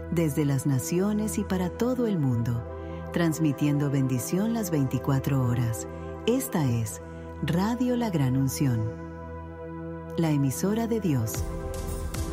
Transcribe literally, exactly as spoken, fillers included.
desde las naciones y para todo el mundo, transmitiendo bendición las veinticuatro horas. Esta es Radio La Gran Unción, la emisora de Dios.